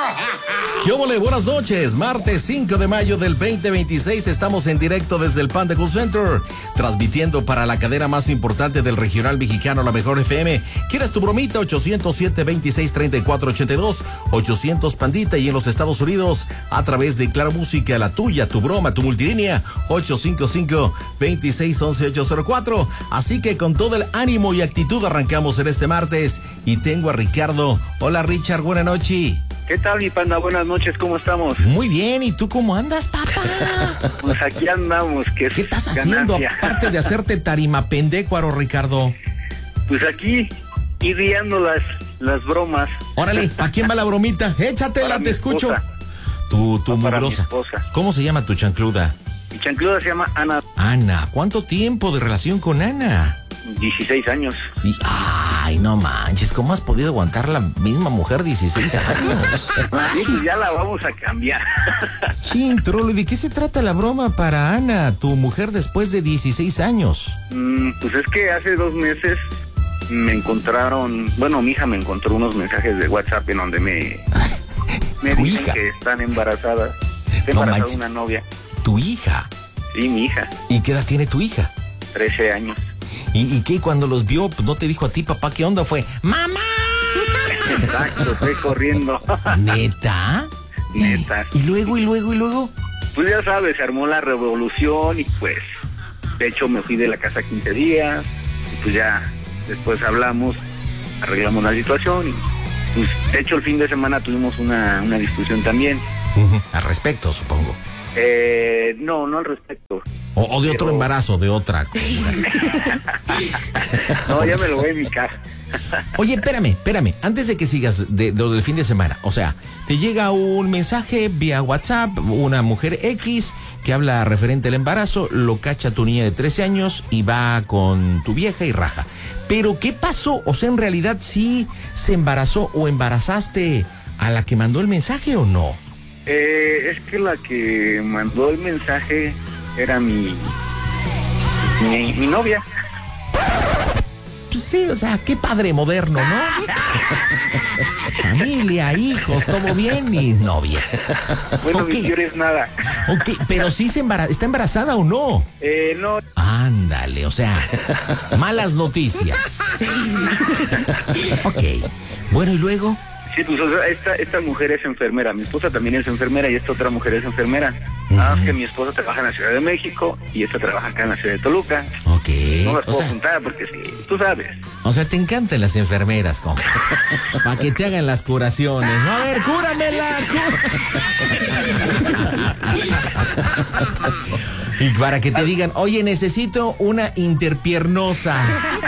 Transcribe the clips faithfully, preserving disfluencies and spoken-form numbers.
¿Qué óvole? Buenas noches. Martes cinco de mayo del veinte veintiséis. Estamos en directo desde el Panda Cool Center, transmitiendo para la cadena más importante del regional mexicano, la Mejor F M. ¿Quieres tu bromita? ocho cero siete, veintiséis, treinta y cuatro ochenta y dos, ochocientos Pandita, y en los Estados Unidos a través de Claro Música, la tuya, tu broma, tu multilínea, ocho cinco cinco, veintiséis, once, ochocientos cuatro. Así que con todo el ánimo y actitud arrancamos en este martes y tengo a Ricardo. Hola Richard, buena noche. ¿Qué tal, mi panda? Buenas noches, ¿cómo estamos? Muy bien, ¿y tú cómo andas, papá? Pues aquí andamos, que es ¿Qué estás haciendo ganancia. aparte de hacerte tarimapendécuaro, Ricardo? Pues aquí, ideando las, las bromas. Órale, ¿a quién va la bromita? Échatela, Para te mi escucho. esposa. Tu, tu Para mi mugrosa. esposa. ¿Cómo se llama tu chancluda? Mi chancluda se llama Ana, Ana, ¿cuánto tiempo de relación con Ana? dieciséis años. Y, ay, no manches, ¿cómo has podido aguantar la misma mujer dieciséis años? Sí, pues ya la vamos a cambiar. Chin, trolo, ¿y de qué se trata la broma para Ana, tu mujer después de dieciséis años? Mm, pues es que hace dos meses me encontraron, bueno, mi hija me encontró unos mensajes de WhatsApp en donde me, me ¿Tu dicen hija? que están embarazadas. Está No embarazada manches. una novia. ¿Tu hija? Sí, mi hija, ¿Y qué edad tiene tu hija? trece años. ¿Y, y qué? Cuando los vio, pues no te dijo a ti, papá, ¿qué onda? Fue, ¡mamá! Exacto, estoy corriendo. ¿Neta? Neta. ¿Y luego, y luego, y luego? Pues ya sabes, se armó la revolución y pues, de hecho me fui de la casa quince días y pues ya después hablamos, arreglamos la situación y pues de hecho el fin de semana tuvimos una, una discusión también. Uh-huh. Al respecto, supongo. Eh, no, no al respecto. O, o de otro Pero- embarazo, de otra cosa. No, ya me lo voy en mi casa. Oye, espérame, espérame, antes de que sigas de, de lo del fin de semana, o sea, te llega un mensaje vía WhatsApp, una mujer X que habla referente al embarazo, lo cacha tu niña de trece años y va con tu vieja y raja. Pero, ¿qué pasó? O sea, en realidad, ¿sí se embarazó o embarazaste a la que mandó el mensaje o no? Eh, es que la que mandó el mensaje era mi, mi, mi novia. Pues sí, o sea, qué padre moderno, ¿no? Familia, hijos, todo bien y novia. Bueno, Ok. mi tío es nada. Ok, pero sí se embara- está embarazada o no. Eh, no, Ándale, o sea, malas noticias. Ok, bueno, ¿y luego? sí, pues o sea, esta, esta mujer es enfermera, mi esposa también es enfermera y esta otra mujer es enfermera. Nada más que mi esposa trabaja en la Ciudad de México y esta trabaja acá en la Ciudad de Toluca. Ok, No las o puedo sea, juntar porque sí, tú sabes. o sea, te encantan las enfermeras, compa. Para que te hagan las curaciones, ¿no? A ver, cúramela. cú- Y para que te digan, oye, necesito una interpiernosa.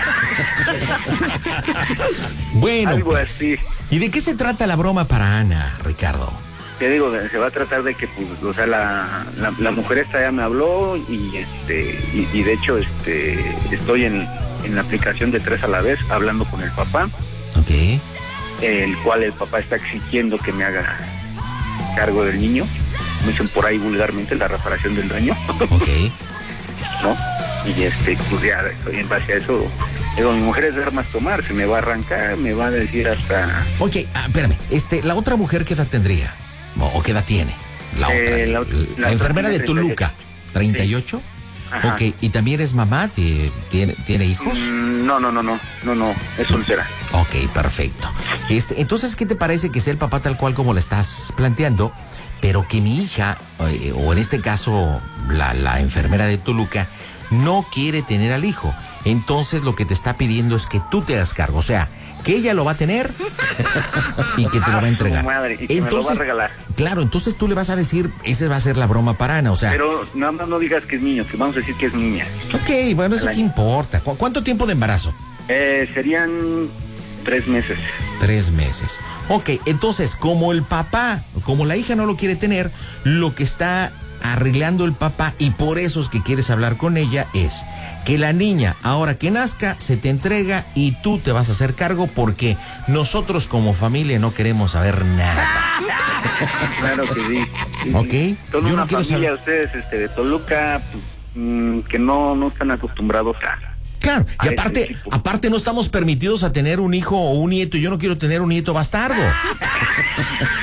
Bueno, Algo pues, así. ¿y de qué se trata la broma para Ana, Ricardo? Te digo, se va a tratar de que, pues, o sea, la, la, la mujer esta ya me habló y este y, y de hecho este estoy en, en la aplicación de Tres a la Vez hablando con el papá, Ok. el cual el papá está exigiendo que me haga cargo del niño. Me dicen por ahí vulgarmente la reparación del daño, Ok. ¿no? Y este, pues ya estoy en base a eso. Digo, mi mujer es de armas tomar, se me va a arrancar, me va a decir hasta... Ok, ah, espérame, este, la otra mujer, ¿qué edad tendría? ¿O, o qué edad tiene? La Eh, otra, la- la, la otra enfermera de tiene Toluca, ¿treinta y ocho? Ajá. Ok, ¿y también es mamá? ¿Tie- ¿Tiene, tiene hijos? Mm, No, no, no, no, no, no, es soltera. Ok, perfecto. Este, entonces, ¿qué te parece que sea el papá tal cual como le estás planteando? Pero que mi hija, eh, o en este caso, la, la enfermera de Toluca, no quiere tener al hijo. Entonces, lo que te está pidiendo es que tú te hagas cargo. O sea, que ella lo va a tener y que te lo va a entregar. Ah, su madre, y que me lo va a regalar. Claro, entonces tú le vas a decir, esa va a ser la broma para Ana, o sea. Pero nada más no digas que es niño, que vamos a decir que es niña. Ok, bueno, eso El qué año. importa. ¿Cu- ¿Cuánto tiempo de embarazo? Eh, serían tres meses. Tres meses. Ok, entonces, como el papá, como la hija no lo quiere tener, lo que está arreglando el papá, y por eso es que quieres hablar con ella, es que la niña, ahora que nazca, se te entrega y tú te vas a hacer cargo porque nosotros como familia no queremos saber nada. Claro que sí. Sí, Ok, sí. Son yo no una quiero familia, saber- ustedes este, de Toluca, pues, mm, que no, no están acostumbrados a... Claro, y a aparte, ese tipo. aparte no estamos permitidos a tener un hijo o un nieto, y yo no quiero tener un nieto bastardo.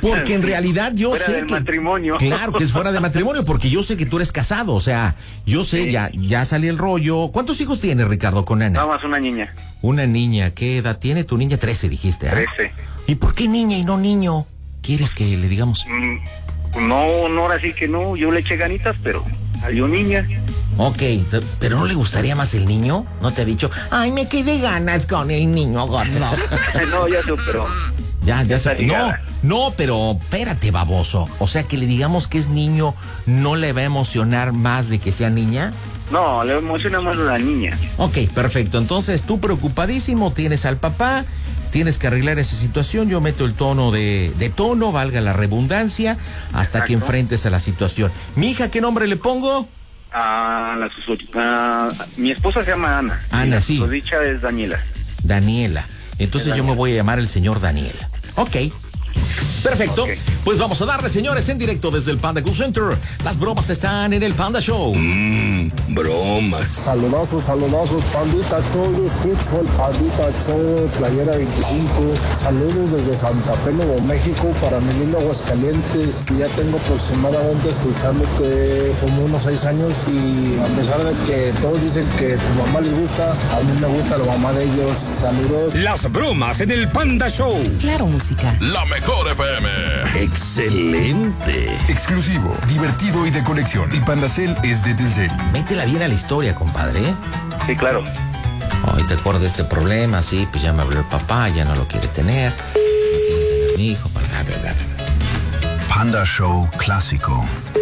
Porque en realidad yo fuera sé del que... matrimonio. Claro que es fuera de matrimonio, porque yo sé que tú eres casado, o sea, yo sé, Sí. ya ya salió el rollo. ¿Cuántos hijos tienes, Ricardo, con Ana? Nada más una niña. Una niña, ¿qué edad tiene tu niña? trece, dijiste, ¿ah? trece. ¿Y por qué niña y no niño? ¿Quieres que le digamos? Mm, no, no, ahora sí que no. Yo le eché ganitas, pero salió niña. Ok, t- pero ¿no le gustaría más el niño? ¿No te ha dicho? Ay, me quedé ganas con el niño, gordo. No, ya superó. Ya, ya Está se... No, ligada. no, pero espérate, baboso. O sea, que le digamos que es niño, ¿no le va a emocionar más de que sea niña? No, le emociona más la niña. Ok, perfecto. Entonces, tú preocupadísimo, tienes al papá, tienes que arreglar esa situación. Yo meto el tono de, de tono, valga la redundancia, hasta que Exacto. enfrentes a la situación. Mi hija, ¿qué nombre le pongo? Ah, la susodicha. Ah, mi esposa se llama Ana. Ana, y la sí. susodicha es Daniela. Daniela. Entonces yo me voy a llamar el señor Daniela. Ok. Perfecto. Ok. Pues vamos a darle, señores, en directo desde el Panda Cool Center. Las bromas están en el Panda Show. Mmm, bromas. Saludazos, saludazos, Pandita Show, yo escucho el Pandita Show, Playera veinticinco. Saludos desde Santa Fe, Nuevo México, para mi lindo Aguascalientes, que ya tengo aproximadamente escuchándote como unos seis años, y a pesar de que todos dicen que tu mamá les gusta, a mí me gusta la mamá de ellos. Saludos. Las bromas en el Panda Show. Claro, música. La mejor F M. Excelente. Exclusivo, divertido y de conexión. Y Pandacel es de Telcel. Métela bien a la historia, compadre. ¿eh? Sí, claro. Hoy te acuerdas de este problema, sí, pues ya me habló el papá, ya no lo quiere tener. No quiere tener mi hijo, bla, bla, bla, bla. Panda Show Clásico.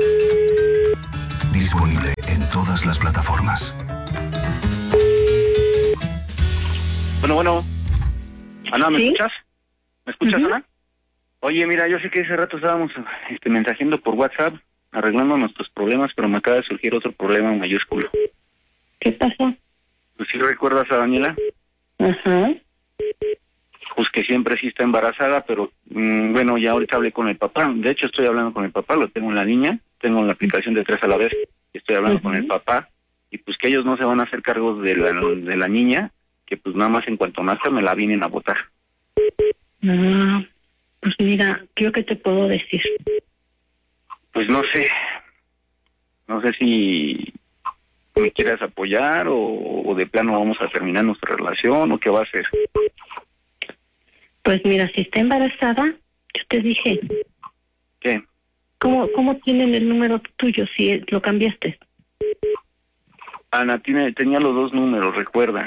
Disponible en todas las plataformas. Bueno, bueno. Ana, ¿me ¿Sí? escuchas? ¿Me escuchas, Ujú. Ana? Oye, mira, yo sé que ese rato estábamos este, mensajeando por WhatsApp, arreglando nuestros problemas, pero me acaba de surgir otro problema mayúsculo. ¿Qué pasó? Pues si recuerdas a Daniela, Ajá. pues que siempre sí está embarazada, pero mm, bueno, ya ahorita hablé con el papá. De hecho, estoy hablando con el papá, lo tengo en la niña, tengo la aplicación de tres a la vez, estoy hablando Ujú. con el papá, y pues que ellos no se van a hacer cargo de la, de la niña, que pues nada más en cuanto nazca me la vienen a botar. Ah, pues mira, ¿qué que te puedo decir? Pues no sé, no sé si me quieras apoyar o, o de plano vamos a terminar nuestra relación o qué va a hacer. Pues mira, si está embarazada, yo te dije, ¿Qué? ¿cómo, cómo tienen el número tuyo si lo cambiaste? Ana tiene, tenía los dos números, recuerda.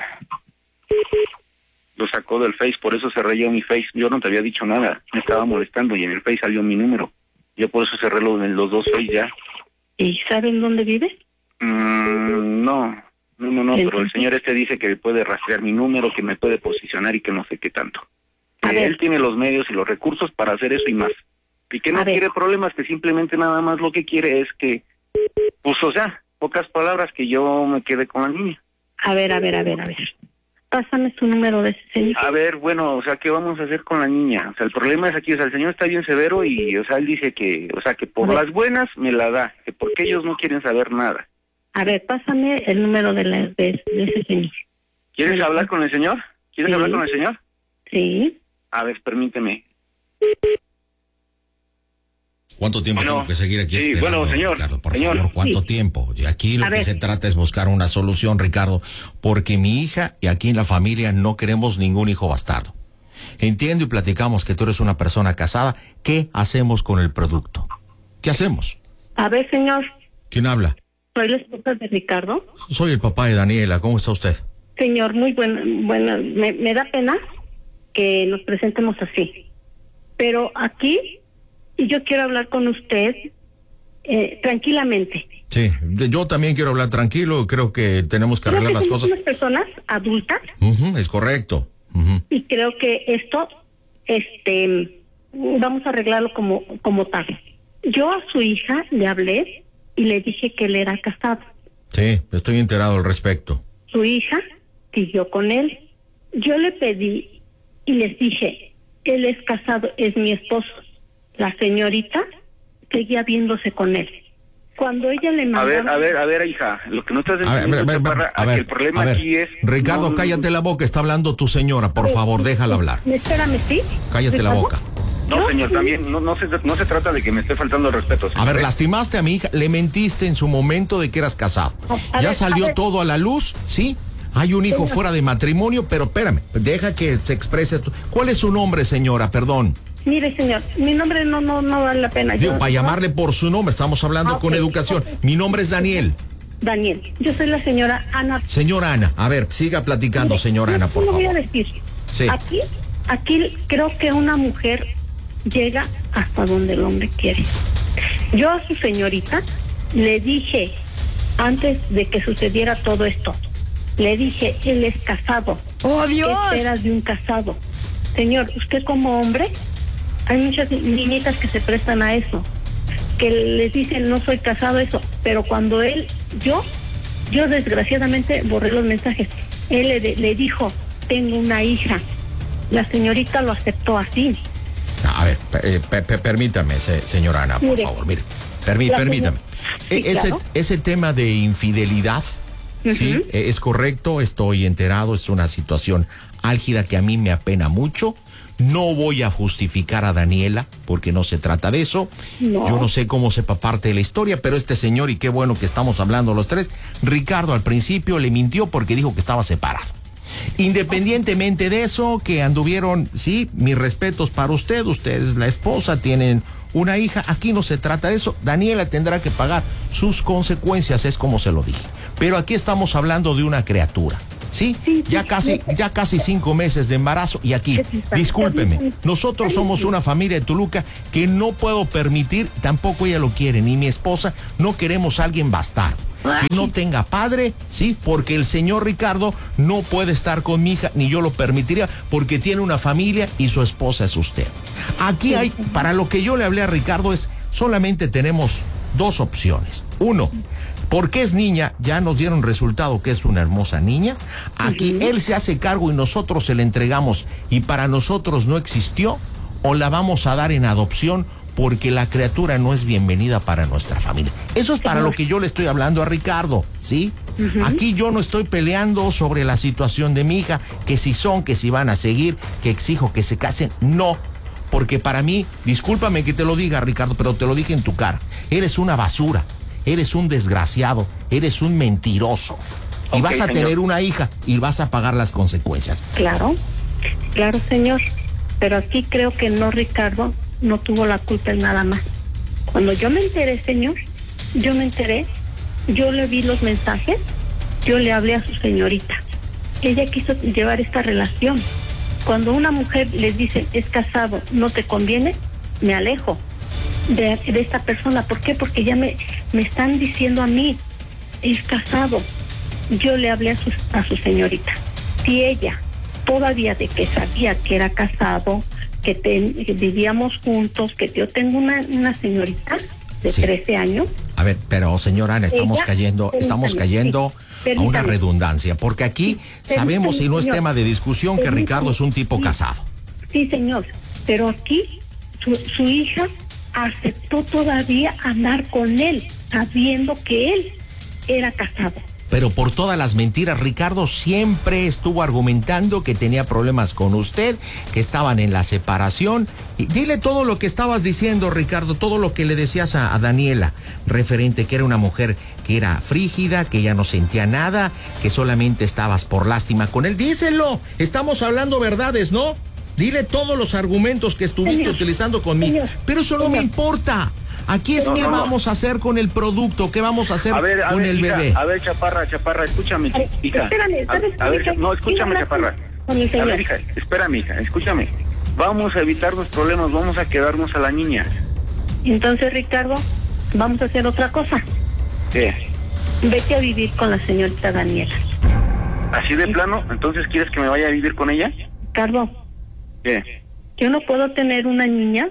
Lo sacó del Face, por eso cerré yo mi Face. Yo no te había dicho nada, me estaba molestando y en el Face salió mi número. Yo por eso cerré los, los dos Face ya. ¿Y saben dónde vive? Mm, no, no, no, no, ¿El- pero el señor este dice que puede rastrear mi número, que me puede posicionar y que no sé qué tanto. A Que ver. él tiene los medios y los recursos para hacer eso y más. Y que no A ver. quiere problemas, que simplemente nada más lo que quiere es que, pues o sea, pocas palabras, que yo me quede con la niña. A ver, a ver, a ver, a ver. Pásame su número de ese señor. A ver, bueno, o sea, ¿qué vamos a hacer con la niña? O sea, el problema es aquí, o sea, el señor está bien severo y, o sea, él dice que, o sea, que por A ver. las buenas me la da, que porque ellos no quieren saber nada. A ver, pásame el número de, la, de, de ese señor. ¿Quieres Bueno. hablar con el señor? ¿Quieres Sí. hablar con el señor? Sí. A ver, permíteme. ¿Cuánto tiempo Bueno, tengo que seguir aquí sí, esperando, bueno, señor, Ricardo? Por señor. favor, ¿cuánto Sí. tiempo? Y aquí lo A que ver. se trata es buscar una solución, Ricardo, porque mi hija y aquí en la familia no queremos ningún hijo bastardo. Entiendo y platicamos que tú eres una persona casada. ¿Qué hacemos con el producto? ¿Qué hacemos? A ver, señor, ¿Quién habla? soy la esposa de Ricardo. Soy el papá de Daniela. ¿Cómo está usted? Señor, muy bueno, bueno, me, me da pena que nos presentemos así. Pero aquí, y yo quiero hablar con usted eh, tranquilamente. Sí, de- yo también quiero hablar tranquilo. Creo que tenemos que Creo arreglar que las somos cosas. unas personas adultas Ujú, es correcto. Ujú. y creo que esto, este, vamos a arreglarlo como, como tal. Yo a su hija le hablé y le dije que él era casado. Sí, estoy enterado al respecto. Su hija siguió con él. Yo le pedí y les dije, él es casado, es mi esposo. La señorita seguía viéndose con él. Cuando ella le A mandaba... ver, a ver, a ver, hija, lo que no estás A ver, a ver, entendiendo, a ver, Chaparra, a aquí ver, el problema a ver. aquí es... Ricardo, no, no, cállate la boca, está hablando tu señora, por favor, déjala hablar. Espérame, ¿sí? Cállate la Ricardo, boca. No, Yo- señor, también no, no, se, no se trata de que me esté faltando el respeto, señor. A ver, ¿eh? lastimaste a mi hija, le mentiste en su momento de que eras casado. A Ya ver, salió a ver. todo a la luz, ¿sí? Hay un hijo Señor. fuera de matrimonio, pero espérame, deja que se exprese esto. ¿Cuál es su nombre, señora? Perdón. Mire, señor, mi nombre no no no vale la pena. Digo, Yo- para llamarle por su nombre, estamos hablando Ah, con ok, educación. ok. Mi nombre es Daniel. Daniel, yo soy la señora Ana. Señora Ana, a ver, siga platicando, Mire, señora yo Ana, por le voy a favor. decir. Sí. Aquí, aquí creo que una mujer llega hasta donde el hombre quiere. Yo a su señorita le dije, antes de que sucediera todo esto, le dije, él es casado. ¡Oh, Dios! ¿Qué esperas de un casado? Señor, usted como hombre, hay muchas niñitas que se prestan a eso, que les dicen, no soy casado, eso, pero cuando él, yo, yo desgraciadamente borré los mensajes. Él le, le dijo, tengo una hija. La señorita lo aceptó así. A ver, eh, pe- pe- permítame, se- señora Ana, por Mire. favor, mire. Permí- La permítame. señora- E- Sí, ese, claro. ese tema de infidelidad, sí, Ujú. eh, es correcto, estoy enterado, es una situación álgida que a mí me apena mucho. No voy a justificar a Daniela, porque no se trata de eso. No. Yo no sé cómo sepa parte de la historia, pero este señor, y qué bueno que estamos hablando los tres, Ricardo al principio le mintió porque dijo que estaba separado. Independientemente de eso, que anduvieron, sí, mis respetos para usted, usted es la esposa, tienen una hija, aquí no se trata de eso, Daniela tendrá que pagar sus consecuencias, es como se lo dije. Pero aquí estamos hablando de una criatura, ¿sí? Sí, Ya sí, casi, sí. ya casi cinco meses de embarazo y aquí, discúlpeme, nosotros somos una familia de Toluca que no puedo permitir, tampoco ella lo quiere, ni mi esposa, no queremos a alguien bastardo. Que no tenga padre, sí, porque el señor Ricardo no puede estar con mi hija, ni yo lo permitiría, porque tiene una familia y su esposa es usted. Aquí hay, para lo que yo le hablé a Ricardo es, solamente tenemos dos opciones. Uno, porque es niña, ya nos dieron resultado que es una hermosa niña. Aquí él se hace cargo y nosotros se la entregamos y para nosotros no existió, o la vamos a dar en adopción porque la criatura no es bienvenida para nuestra familia. Eso es para lo que yo le estoy hablando a Ricardo, ¿sí? Aquí yo no estoy peleando sobre la situación de mi hija, que si son, que si van a seguir, que exijo que se casen, no. Porque para mí, discúlpame que te lo diga, Ricardo, pero te lo dije en tu cara, eres una basura, eres un desgraciado, eres un mentiroso. Y Ok, vas a señor. tener una hija y vas a pagar las consecuencias. Claro, claro, señor. Pero aquí creo que no, Ricardo no tuvo la culpa en nada más. Cuando yo me enteré, señor, yo me enteré, yo le vi los mensajes, yo le hablé a su señorita. Ella quiso llevar esta relación. Cuando una mujer les dice, es casado, no te conviene, me alejo de, de esta persona. ¿Por qué? Porque ya me, me están diciendo a mí, es casado. Yo le hablé a su, a su señorita. Si ella todavía de que sabía que era casado, que, ten- que vivíamos juntos, que yo tengo una, una señorita de Sí. trece años. A ver, pero señora Ana, estamos Ella- cayendo, estamos permítame, cayendo sí, a una permítame. redundancia, porque aquí sabemos, y no es señor. tema de discusión, que Permítame. Ricardo es un tipo Sí. casado. Sí, señor, pero aquí su, su hija aceptó todavía andar con él, sabiendo que él era casado. Pero por todas las mentiras, Ricardo siempre estuvo argumentando que tenía problemas con usted, que estaban en la separación. Y dile todo lo que estabas diciendo, Ricardo, todo lo que le decías a, a Daniela, referente que era una mujer que era frígida, que ya no sentía nada, que solamente estabas por lástima con él. Díselo, estamos hablando verdades, ¿no? Dile todos los argumentos que estuviste Señor, utilizando conmigo. señor, Pero eso no me señor. importa. Aquí es No, qué no, no. vamos a hacer con el producto, qué vamos a hacer A ver, a con ver, el hija, bebé. a ver, chaparra, chaparra, escúchame, Ay, hija. espérame, A- ¿sabes a, qué, ver, hija? no, escúchame, Quiero hablar chaparra. con- con el A señor. ver, hija, espérame, hija, escúchame. Vamos a evitar los problemas, vamos a quedarnos a la niña. Entonces, Ricardo, vamos a hacer otra cosa. ¿Qué? Vete a vivir con la señorita Daniela. ¿Así de plano? ¿Entonces quieres que me vaya a vivir con ella? Ricardo, ¿Qué? yo no puedo tener una niña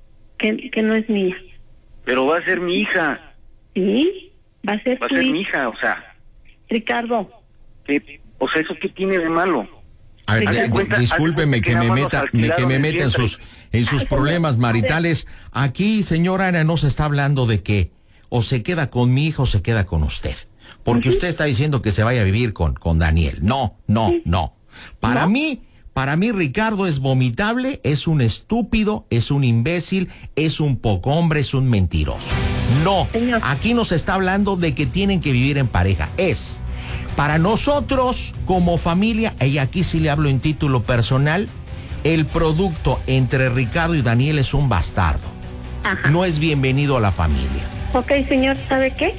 que, que no es mía. Pero va a ser mi hija, ¿Sí? Va a ser va a tu ser hija. mi hija, o sea, Ricardo, ¿qué? O sea, ¿eso qué tiene de malo? A ver, Haz de di- cuenta- discúlpeme haz de que cuenta me que nada más meta, nos me- que me alquilaron meta en el sus, en sus Ay, problemas señor, a ver. maritales. Aquí, señora Ana, no se está hablando de que o se queda con mi hijo o se queda con usted. Porque usted está diciendo que se vaya a vivir con, con Daniel. No, no, no. Para ¿No? mí, Para mí Ricardo es vomitable, es un estúpido, es un imbécil, es un poco hombre, es un mentiroso. No, Señor. aquí nos está hablando de que tienen que vivir en pareja. Es, para nosotros como familia, y aquí sí le hablo en título personal, el producto entre Ricardo y Daniel es un bastardo. Ajá. No es bienvenido a la familia. Ok, señor, ¿sabe qué?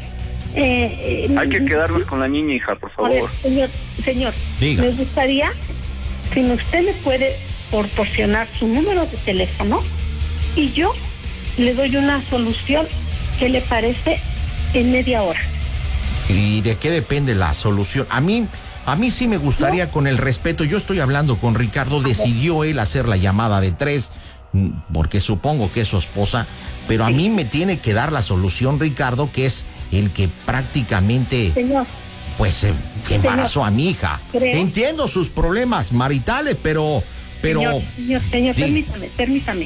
Eh, eh, Hay que quedarnos con la niña, hija, por A ver, favor. señor, señor, Diga. me gustaría, si usted me puede proporcionar su número de teléfono y yo le doy una solución que le parece en media hora. ¿Y de qué depende la solución? A mí, a mí sí me gustaría, ¿No? con el respeto, yo estoy hablando con Ricardo, decidió él hacer la llamada de tres, porque supongo que es su esposa, pero a Sí. mí me tiene que dar la solución, Ricardo, que es el que prácticamente, Señor, pues, eh, embarazó a mi hija. Creo. Entiendo sus problemas maritales, pero, pero, señor, señor, señor, Sí. permítame, permítame.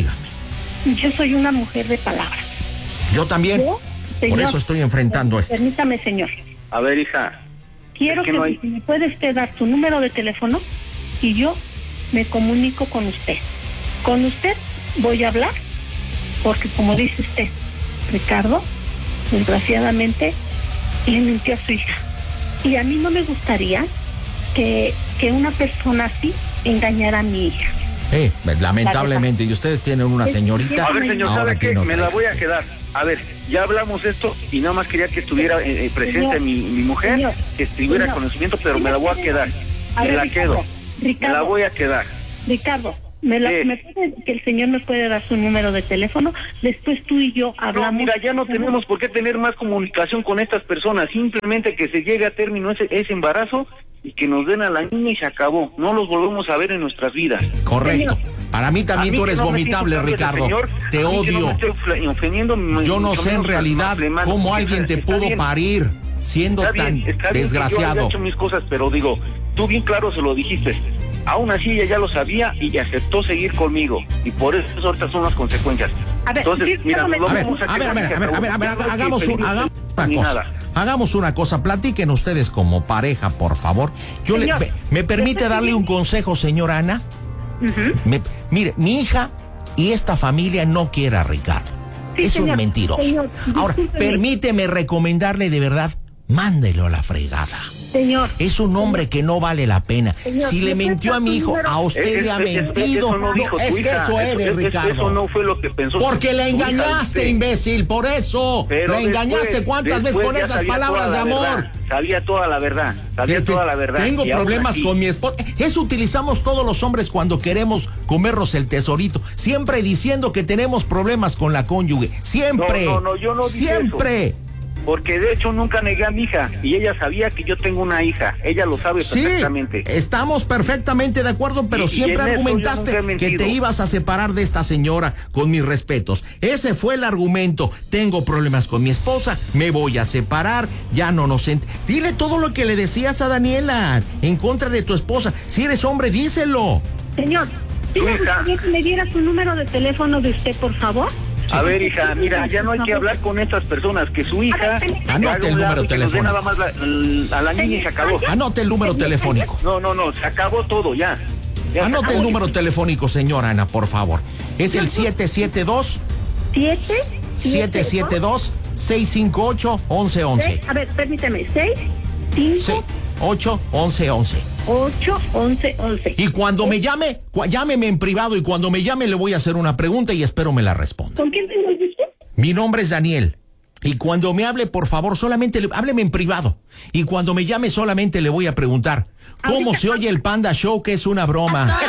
dígame, Yo soy una mujer de palabras. yo también, Yo, por señor, eso estoy enfrentando esto. Permítame, señor. A ver, hija. Quiero Es que, que no hay- me, me puede usted dar su número de teléfono y yo me comunico con usted. Con usted voy a hablar porque, como dice usted, Ricardo, desgraciadamente, le mintió a su hija. Y a mí no me gustaría que, que una persona así engañara a mi hija. Eh, lamentablemente, y ustedes tienen una señorita, A ver, señor, ahora ¿sabe que qué? no Me la trae. voy a quedar. A ver, ya hablamos esto y nada más quería que estuviera eh, eh, presente Señor, mi, mi mujer, señor, que tuviera señor. conocimiento, pero me la voy a quedar. A Me ver, la Ricardo, quedo. Ricardo. Me la voy a quedar. Ricardo, ¿me la, ¿Qué? me puede- que el señor me puede dar su número de teléfono? Después tú y yo No, hablamos. mira, ya no tenemos por qué tener más comunicación con estas personas. Simplemente que se llegue a término ese, ese embarazo y que nos den a la niña y se acabó. No los volvemos a ver en nuestras vidas. Correcto. Señor. Para mí también A mí tú que eres no me vomitable, siento Ricardo. señor, Te a mí que no odio. me estoy ofle- ofendiendo, me- Yo no mucho sé en menos realidad le mando, cómo porque alguien está- te está pudo bien. parir siendo Está tan bien, está bien que yo desgraciado. haya hecho mis cosas, pero digo, tú bien claro se lo dijiste. Aún así ella ya lo sabía y aceptó seguir conmigo. Y por eso ahorita son las consecuencias. A ver, Entonces, sí, mira, no me- nos A ver, vamos a ver, a ver, a ver, a ver, a ver, Ya no hay que hagamos, un, pedir hagamos una ni cosa. nada. Hagamos una cosa, platiquen ustedes como pareja, por favor. Yo le, Señor, me, ¿me permite yo darle un consejo, señora Ana? Ujú. Me- mire, mi hija y esta familia no quiere a Ricardo. Sí, es un señor, mentiroso. señor, Ahora, discúlpeme. permíteme recomendarle de verdad, mándelo a la fregada. Señor. Es un hombre que no vale la pena. Señor, Si le ¿me mintió a presta mi tu hijo, número? a usted Es- le ha es- es- mentido. Eso no dijo es tu que hija. eso eres, Eso- Ricardo. Eso no fue lo que pensó. Porque le tu hija, engañaste, ¿viste? imbécil, por eso. Pero le engañaste después- cuántas veces después con ya esas sabía palabras toda de la amor. verdad, sabía toda la verdad, sabía Este, toda la verdad. Tengo y aún problemas así- con mi esposa. Eso utilizamos todos los hombres cuando queremos comernos el tesorito. Siempre diciendo que tenemos problemas con la cónyuge. Siempre. No, no, no, yo no dije Siempre. Porque de hecho nunca negué a mi hija y ella sabía que yo tengo una hija. Ella lo sabe Sí, perfectamente. estamos perfectamente de acuerdo, pero Y- y siempre en eso yo argumentaste nunca he que mentido. te ibas a separar de esta señora, con mis respetos. Ese fue el argumento. Tengo problemas con mi esposa, me voy a separar, ya no nos... ent- Dile todo lo que le decías a Daniela en contra de tu esposa. Si eres hombre, díselo. Señor, ¿sí Tu me hija. gustaría que me diera su número de teléfono de usted, por favor? A ver, hija, mira, ya no hay que hablar con estas personas, que su hija... A ver, que anote haga el un lado número y que nos dé telefónico. nada más la- a la niña y se acabó. Anote el número telefónico. No, no, no, se acabó todo, ya. Ya se Anote el acabó. número telefónico, señora Ana, por favor. Es el siete siete dos, ¿Siete? siete siete dos, seis cinco ocho, once once. Seis, a ver, permíteme. Seis, cinco, ocho, once, once. ocho, once, once. Y cuando me llame, cu- llámeme en privado y cuando me llame le voy a hacer una pregunta y espero me la responda. ¿Con quién tengo el gusto? Mi nombre es Daniel. Y cuando me hable, por favor, solamente le- hábleme en privado. Y cuando me llame, solamente le voy a preguntar cómo Ahorita- se oye el Panda Show, que es una broma.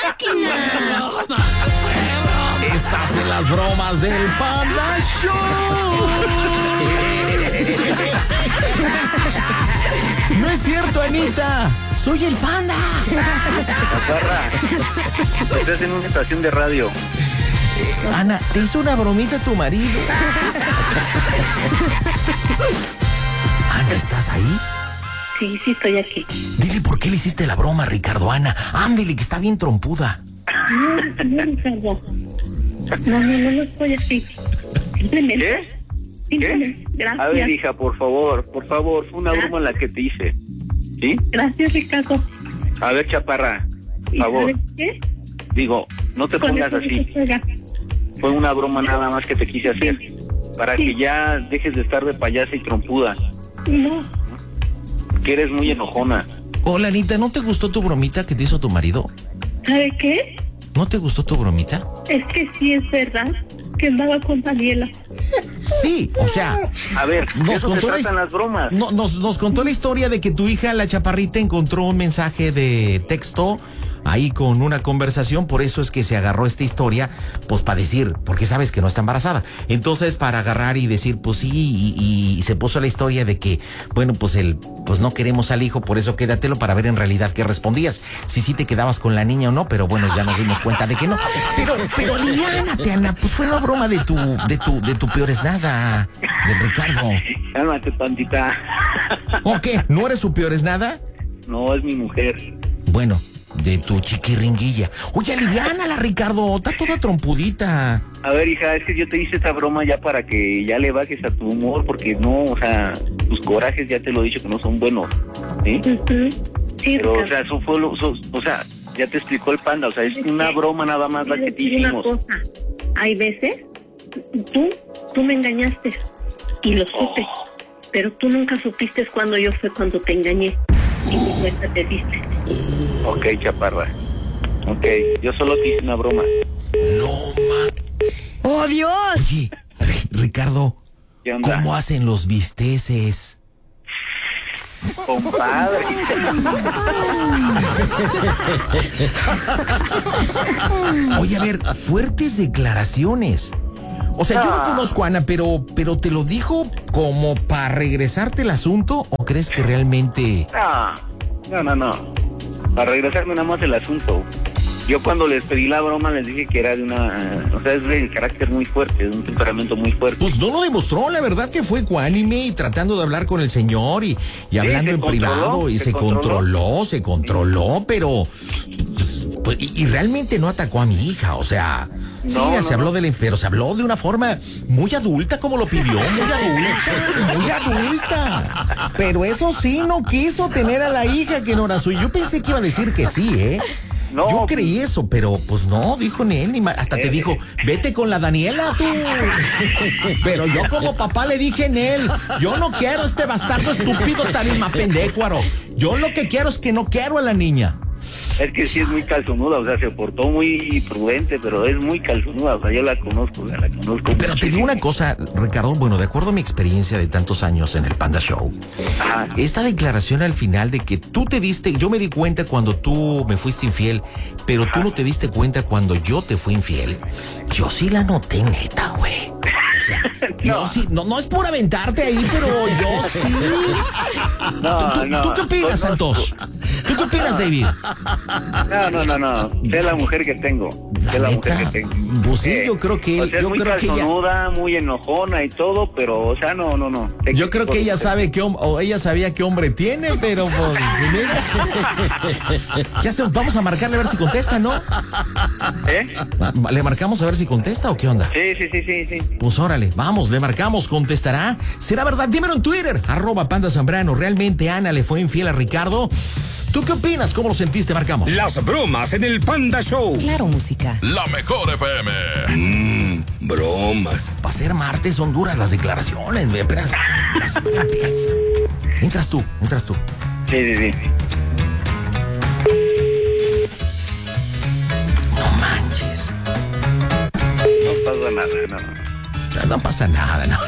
Estás en las bromas del Panda Show. No es cierto, Anita. Soy el Panda. Chaparra, estás en una estación de radio. Ana, ¿te hizo una bromita tu marido? Ana, ¿estás ahí? Sí, sí, estoy aquí. Dile por qué le hiciste la broma, Ricardo. Ana, ándele, que está bien trompuda. No, no, Ricardo. No, no, no, no estoy así. Simplemente. ¿Qué? Simplemente. ¿Qué? Gracias. A ver, hija, por favor, por favor, fue una Gracias. broma la que te hice. ¿Sí? Gracias, Ricardo. A ver, chaparra, Por favor. ¿Sabes qué? Digo, no te Con pongas eso así. se juega. Fue una broma nada más que te quise hacer. Para Sí. que ya dejes de estar de payasa y trompuda. No, Que eres muy enojona. Hola, Anita, ¿no te gustó tu bromita que te hizo tu marido? ¿sabe qué? ¿No te gustó tu bromita? Es que sí es verdad que andaba con Daniela. Sí, o sea, A ver, Nos de eso se contó la tratan his- las bromas. no, nos, nos contó la historia de que tu hija, la chaparrita, encontró un mensaje de texto ahí con una conversación, por eso es que se agarró esta historia, pues para decir, porque sabes que no está embarazada. Entonces, para agarrar y decir, pues sí, y, y se puso la historia de que, bueno, pues el, pues no queremos al hijo, por eso quédatelo para ver en realidad qué respondías. Si sí te quedabas con la niña o no, pero bueno, ya nos dimos cuenta de que no. Pero, pero aliviánate, Ana, pues fue una broma de tu, de tu, de tu peor es nada, del Ricardo. Cálmate, pandita. ¿O qué? ¿No eres su peor es nada? No, es mi mujer. Bueno, de tu chiquiringuilla. Oye, aliviánala, Ricardo, está toda trompudita. A ver, hija, es que yo te hice esta broma ya para que ya le bajes a tu humor, porque no, o sea, tus corajes ya te lo he dicho que no son buenos, ¿sí? Ujú. Sí, Pero, o Ricardo. sea, eso fue lo, so- o sea, ya te explicó el panda, o sea, es una broma nada más la que te decir una hicimos. cosa. Hay veces, tú, tú me engañaste y lo supe, pero tú nunca supiste cuando yo fue cuando te engañé y mi cuenta te diste. Ok, chaparra. Ok, yo solo te hice una broma. No, ma. ¡Oh, Dios! Oye, Ri- Ricardo, ¿Qué onda? ¿cómo hacen los bisteces? Compadre. Oye, a ver, fuertes declaraciones. O sea, yo no Ah. conozco a Ana, pero, pero ¿te lo dijo como para regresarte el asunto o crees que realmente... No, no, no, no. Para regresarme nada más el asunto. Yo cuando les pedí la broma les dije que era de una... O sea, es de carácter muy fuerte, de un temperamento muy fuerte. Pues no lo demostró, la verdad que fue ecuánime y tratando de hablar con el señor y, y hablando se en controló, privado y se se controló, controló. se controló, pero pues, pues, y, y realmente no atacó a mi hija, o sea, sí, No, se no, habló no. del pero se habló de una forma muy adulta como lo pidió, muy adulta, muy adulta. Pero eso sí, no quiso tener a la hija que no era suya. Yo pensé que iba a decir que sí, ¿eh? No, Yo creí eso, pero pues no, dijo ni él ni ma- hasta te Eh. dijo, vete con la Daniela tú. Pero yo como papá le dije en él, yo no quiero este bastardo estúpido tarima pendécuaro. Yo lo que quiero es que no quiero a la niña. Es que sí es muy calzonuda, o sea, se portó muy prudente, pero es muy calzonuda, o sea, yo la conozco, o sea, la conozco. Pero te digo una cosa, Ricardo, bueno, de acuerdo a mi experiencia de tantos años en el Panda Show, Ajá. esta declaración al final de que tú te diste, yo me di cuenta cuando tú me fuiste infiel, pero tú no te diste cuenta cuando yo te fui infiel, yo sí la noté neta, güey. O sea, yo No. sí, no, no es por aventarte ahí, pero yo sí. No, ¿Tú, tú- no. ¿tú qué opinas, Santos? ¿Tú qué opinas, David? No, no, no, no. Sé la mujer que tengo. Sé la mujer neta, que tengo. pues sí, Eh, yo creo que o él- sea, es yo muy creo que ella- calzonuda, muy enojona y todo, pero, o sea, no, no, no. Te Yo creo que ella sabe qué hom- o ella sabía qué hombre tiene, pero pues mira. ¿Qué hacemos? Vamos a marcarle a ver si contesta, ¿no? ¿Eh? ¿Le marcamos a ver si contesta o qué onda? Sí, sí, sí, sí, sí. Pues órale, vamos, le marcamos, contestará. ¿Será verdad? Dímelo en Twitter, arroba Panda Zambrano. ¿Realmente Ana le fue infiel a Ricardo? ¿Tú qué opinas? ¿Cómo lo sentiste? Marcamos. Las bromas en el Panda Show. Claro, música. La mejor F M. Mmm, bromas. Para ser martes son duras las declaraciones, güey. Apenas la semana empieza. Entras tú, entras tú. Sí, sí, sí. No manches. No pasa nada, no. No pasa nada, no.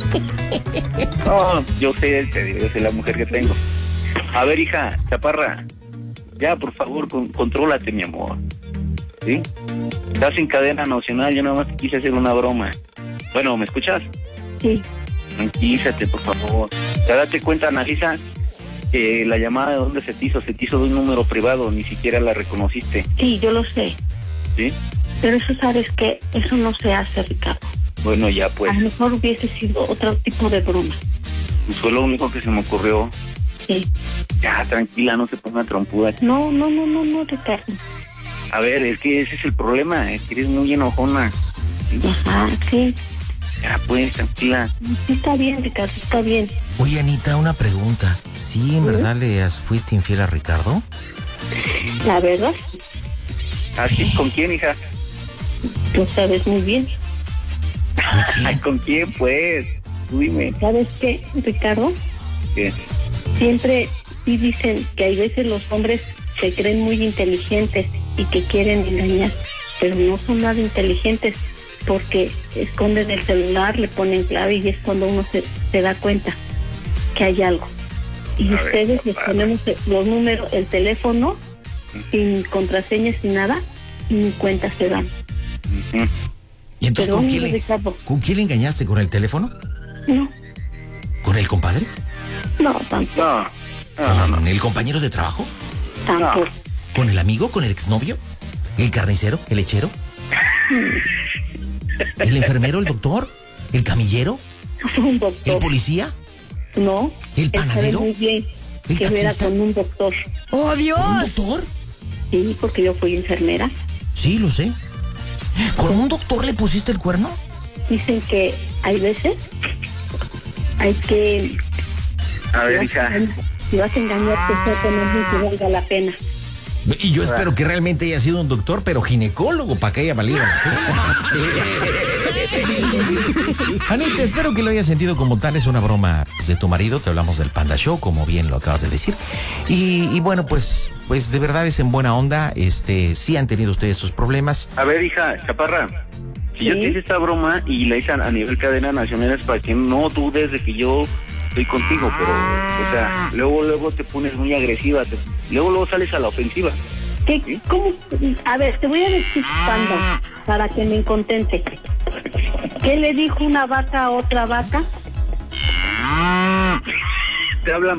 No, yo sé, te digo, yo sé la mujer que tengo. A ver, hija, chaparra, ya, por favor, con, contrólate, mi amor. ¿Sí? Estás en cadena nacional, yo nada más te quise hacer una broma. Bueno, ¿me escuchas? Sí, Tranquilízate, por favor. Ya date cuenta, analiza que la llamada de dónde se te hizo, se te hizo de un número privado, ni siquiera la reconociste, sí, yo lo sé. ¿sí? Pero eso sabes que eso no se hace, Ricardo. Bueno, ya pues, A lo mejor hubiese sido otro tipo de broma. pues fue lo único que se me ocurrió. Sí. Ya, tranquila, no se ponga trompuda. No, no, no, no, no, Ricardo. A ver, es que ese es el problema, es que eres muy enojona. Ajá, sí. Ya pues, tranquila. Sí, está bien, Ricardo, está bien. Oye, Anita, una pregunta. ¿Sí, en verdad le has- fuiste infiel a Ricardo? La verdad, ¿Así? ¿Con quién, hija? lo sabes muy bien. Ay, ¿con quién, pues? Tú dime. ¿Sabes qué, Ricardo? ¿Qué? Siempre sí dicen que hay veces los hombres se creen muy inteligentes y que quieren engañar, pero no son nada inteligentes porque esconden el celular, le ponen clave y es cuando uno se, se da cuenta que hay algo. Y A ustedes ver, les papá. ponemos los números, el teléfono, sin contraseñas, sin nada, y ni cuenta se dan. Ujú. ¿Y entonces Pero con un quién, le, Ricardo, con quién le engañaste? ¿Con el teléfono? no, ¿Con el compadre? no, tampoco, No, no, no, ¿Con el compañero de trabajo? tampoco. ¿Con el amigo? ¿Con el exnovio? ¿El carnicero? ¿El lechero? ¿El enfermero? ¿El doctor? ¿El camillero? Un ¿El doctor, policía? no, ¿El él sabe panadero? muy bien ¿El que era taxista? con un doctor. ¡Oh, ¿Con un Dios! doctor? Sí, porque yo fui enfermera. Sí, lo sé. ¿Con un doctor le pusiste el cuerno? Dicen que hay veces hay que, A ver, si hija. vas a- si vas a engañar, que sea con alguien que valga la pena. Y yo espero que realmente haya sido un doctor, pero ginecólogo, para que haya valido la pena. Anita, espero que lo hayas sentido como tal. Es una broma de tu marido. Te hablamos del Panda Show, como bien lo acabas de decir. Y, y bueno, pues, pues de verdad es en buena onda. Este, sí han tenido ustedes sus problemas. A ver, hija, Chaparra. Si yo Sí. te hice esta broma y la hice a a nivel cadena nacional es para que no dudes de que yo estoy contigo, pero, o sea, luego, luego te pones muy agresiva, te- luego, luego sales a la ofensiva. ¿Qué, ¿Sí? ¿Cómo? A ver, te voy a decir cuándo, para que me contente. ¿Qué le dijo una vaca a otra vaca? Te hablan